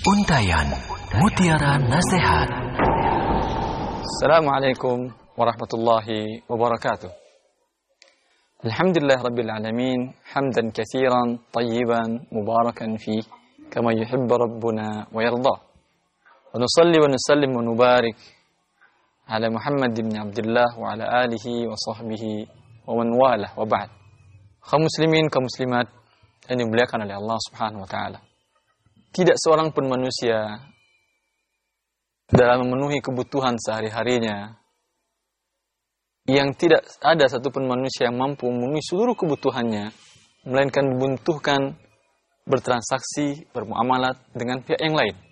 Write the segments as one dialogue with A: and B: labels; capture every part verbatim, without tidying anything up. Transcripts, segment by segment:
A: Untayan Mutiara Nasihat.
B: Assalamualaikum warahmatullahi wabarakatuh. Alhamdulillah Rabbil Alamin, hamdan kathiran, tayyiban, mubarakan fi, kama yuhibbu Rabbuna wa yarda. Wa nusalli wa nusallim wa nubarik ala Muhammad ibn Abdullah wa ala alihi wa sahbihi wa man walah wa ba'd. Kaum muslimin, kaum muslimat yang dimuliakan oleh Allah Subhanahu wa taala. Tidak seorang pun manusia dalam memenuhi kebutuhan sehari-harinya yang tidak ada satupun manusia yang mampu memenuhi seluruh kebutuhannya, melainkan membutuhkan bertransaksi, bermuamalat dengan pihak yang lain.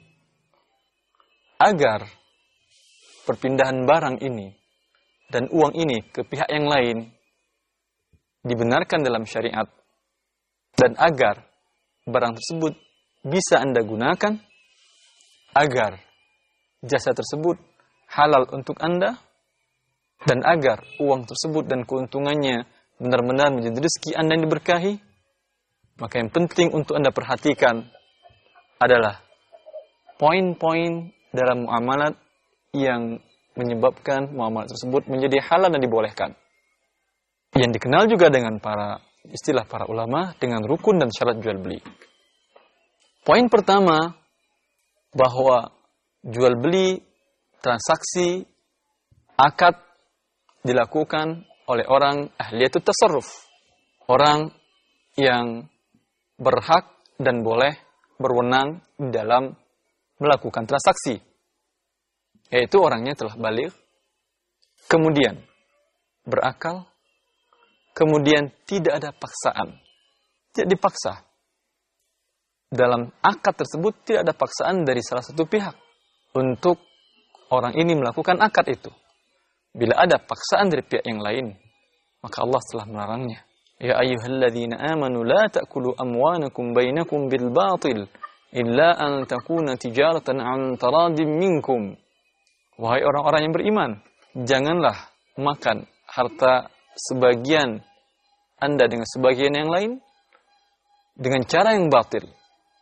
B: Agar perpindahan barang ini dan uang ini ke pihak yang lain dibenarkan dalam syariat, dan agar barang tersebut bisa Anda gunakan, agar jasa tersebut halal untuk Anda, dan agar uang tersebut dan keuntungannya benar-benar menjadi rezeki Anda yang diberkahi, maka yang penting untuk Anda perhatikan adalah poin-poin dalam muamalat yang menyebabkan muamalat tersebut menjadi halal dan dibolehkan, yang dikenal juga dengan para istilah para ulama dengan rukun dan syarat jual beli. Poin pertama, bahwa jual beli, transaksi, akad dilakukan oleh orang ahliyatut tasarruf, orang yang berhak dan boleh berwenang dalam melakukan transaksi, yaitu orangnya telah baligh, kemudian berakal, kemudian tidak ada paksaan, tidak dipaksa. Dalam akad tersebut tidak ada paksaan dari salah satu pihak untuk orang ini melakukan akad itu. Bila ada paksaan dari pihak yang lain, maka Allah telah melarangnya. Ya ayyuhalladzina amanu la ta'kulu amwanakum bainakum bil batil illa an takuna tijaratan an taradim minkum. Wahai orang-orang yang beriman, janganlah makan harta sebagian Anda dengan sebagian yang lain dengan cara yang batil,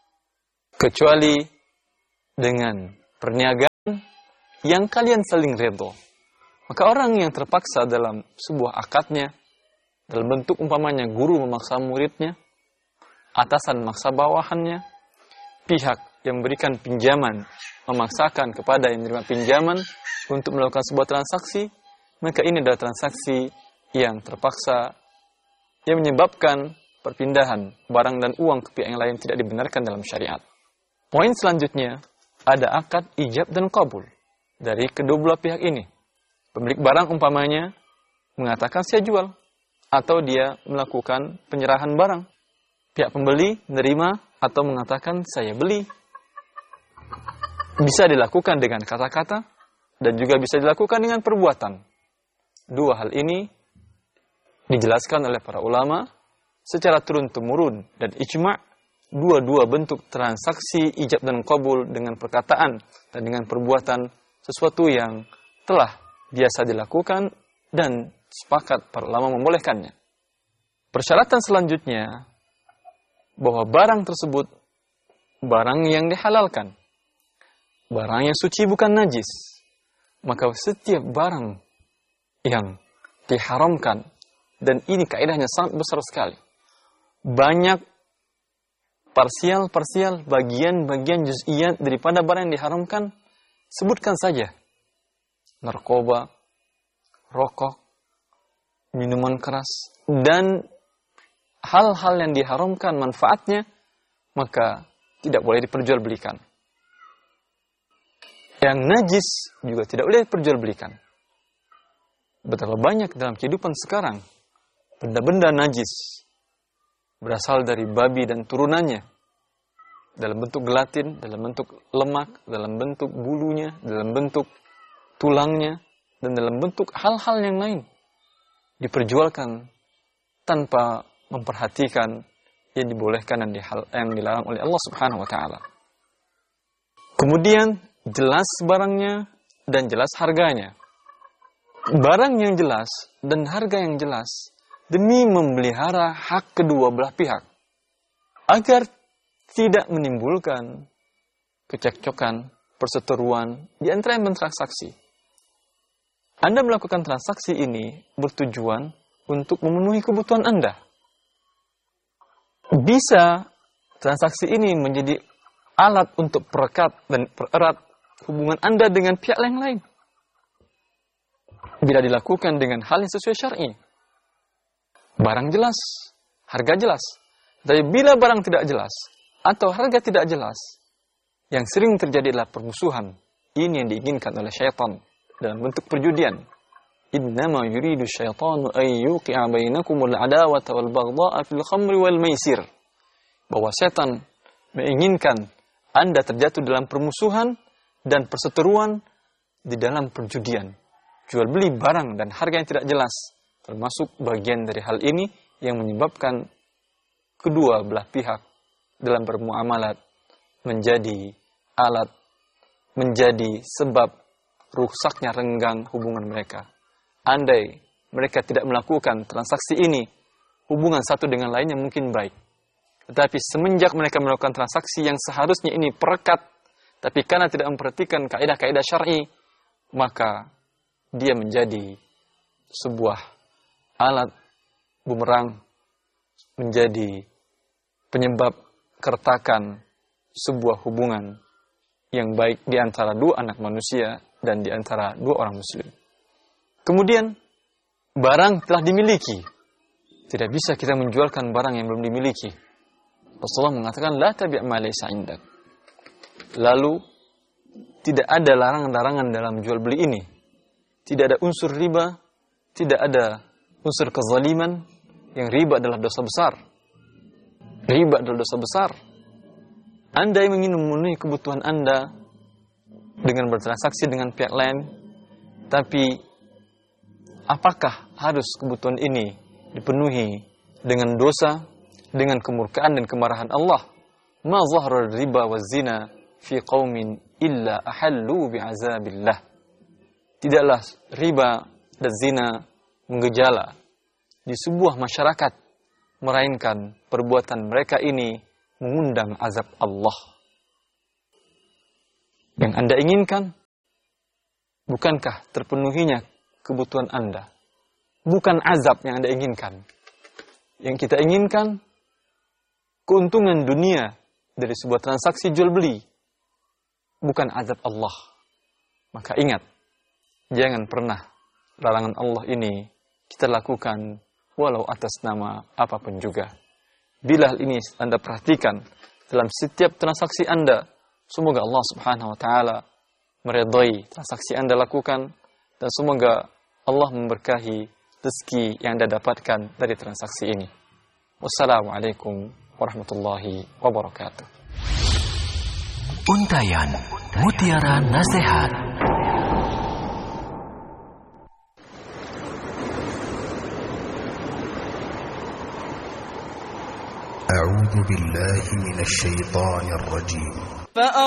B: kecuali dengan perniagaan yang kalian saling redha. Maka orang yang terpaksa dalam sebuah akadnya, dalam bentuk umpamanya guru memaksa muridnya, atasan memaksa bawahannya, pihak yang memberikan pinjaman memaksakan kepada yang menerima pinjaman untuk melakukan sebuah transaksi, maka ini adalah transaksi yang terpaksa, yang menyebabkan perpindahan barang dan uang ke pihak yang lain tidak dibenarkan dalam syariat. Poin selanjutnya, ada akad ijab dan qabul dari kedua belah pihak ini. Pemilik barang umpamanya mengatakan saya jual, atau dia melakukan penyerahan barang. Pihak pembeli menerima atau mengatakan saya beli. Bisa dilakukan dengan kata-kata dan juga bisa dilakukan dengan perbuatan. Dua hal ini dijelaskan oleh para ulama secara turun-temurun dan ijma'. Dua-dua bentuk transaksi ijab dan qabul dengan perkataan dan dengan perbuatan sesuatu yang telah biasa dilakukan dan sepakat para ulama membolehkannya. Persyaratan selanjutnya, bahwa barang tersebut barang yang dihalalkan, barang yang suci bukan najis. Maka setiap barang yang diharamkan, dan ini kaidahnya sangat besar sekali, banyak parsial-parsial, bagian-bagian juz'iyat daripada barang yang diharamkan, sebutkan saja. Narkoba, rokok, minuman keras, dan hal-hal yang diharamkan manfaatnya, maka tidak boleh diperjualbelikan. Yang najis juga tidak boleh diperjualbelikan. Betapa banyak dalam kehidupan sekarang benda-benda najis berasal dari babi dan turunannya, dalam bentuk gelatin, dalam bentuk lemak, dalam bentuk bulunya, dalam bentuk tulangnya, dan dalam bentuk hal-hal yang lain, diperjualkan tanpa memperhatikan yang dibolehkan dan yang dilarang oleh Allah Subhanahu wa taala. Kemudian jelas barangnya dan jelas harganya. Barang yang jelas dan harga yang jelas demi memelihara hak kedua belah pihak, agar tidak menimbulkan kecekcokan, perseteruan di antara yang bertransaksi. Anda melakukan transaksi ini bertujuan untuk memenuhi kebutuhan Anda. Bisa transaksi ini menjadi alat untuk perekat dan pererat hubungan Anda dengan pihak yang lain. Bila dilakukan dengan hal yang sesuai syar'i. Barang jelas, harga jelas. Tapi bila barang tidak jelas atau harga tidak jelas, yang sering terjadi adalah permusuhan. Ini yang diinginkan oleh syaitan dalam bentuk perjudian. Innama yuridu syaitanu an yuqi'a bainakumul adawata wal baghdha'a fil khamri wal maisir. Bahwa setan menginginkan Anda terjatuh dalam permusuhan dan perseteruan di dalam perjudian. Jual beli barang dan harga yang tidak jelas termasuk bagian dari hal ini yang menyebabkan kedua belah pihak dalam bermuamalat menjadi alat, menjadi sebab rusaknya renggang hubungan mereka. Andai mereka tidak melakukan transaksi ini, hubungan satu dengan lainnya mungkin baik. Tetapi semenjak mereka melakukan transaksi yang seharusnya ini perekat, tapi karena tidak memperhatikan kaidah-kaidah syar'i, maka dia menjadi sebuah alat bumerang, menjadi penyebab keretakan sebuah hubungan yang baik di antara dua anak manusia dan di antara dua orang muslim. Kemudian, barang telah dimiliki. Tidak bisa kita menjualkan barang yang belum dimiliki. Rasulullah mengatakan, La tabi' ma laysa indak. Lalu, tidak ada larangan-larangan dalam jual beli ini. Tidak ada unsur riba, tidak ada unsur kezaliman. Yang riba adalah dosa besar. Riba adalah dosa besar. Anda yang ingin memenuhi kebutuhan Anda dengan bertransaksi dengan pihak lain, tapi apakah harus kebutuhan ini dipenuhi dengan dosa, dengan kemurkaan dan kemarahan Allah? Ma zahara riba wa zina fi qaumin illa ahallu bi'azabillah. Tidaklah riba dan zina menggejala di sebuah masyarakat, melainkan perbuatan mereka ini mengundang azab Allah. Yang Anda inginkan, bukankah terpenuhinya kebutuhan Anda? Bukan azab yang Anda inginkan. Yang kita inginkan, keuntungan dunia dari sebuah transaksi jual beli, bukan azab Allah. Maka ingat, jangan pernah larangan Allah ini kita lakukan walau atas nama apapun juga. Bila hal ini Anda perhatikan dalam setiap transaksi Anda, semoga Allah Subhanahu wa taala meridai transaksi Anda lakukan, dan semoga Allah memberkahi rezeki yang Anda dapatkan dari transaksi ini. Wassalamualaikum warahmatullahi wabarakatuh.
A: Untayan Mutiara Nasihat.
C: أعوذ بالله من الشيطان الرجيم